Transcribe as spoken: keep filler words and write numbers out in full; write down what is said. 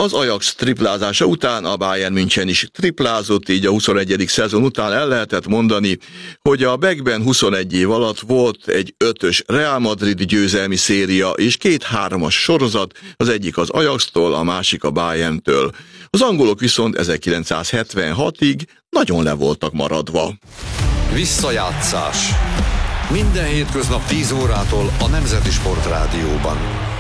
Az Ajax triplázása után a Bayern München is triplázott, így a huszonegyedik szezon után el lehetett mondani, hogy a Beckben huszonegy év alatt volt egy ötös Real Madrid győzelmi széria és két hármas sorozat, az egyik az Ajaxtól, a másik a Bayerntől. Az angolok viszont ezerkilencszázhetvenhatig nagyon le voltak maradva. Visszajátszás. Minden hétköznap tíz órától a Nemzeti Sport Rádióban.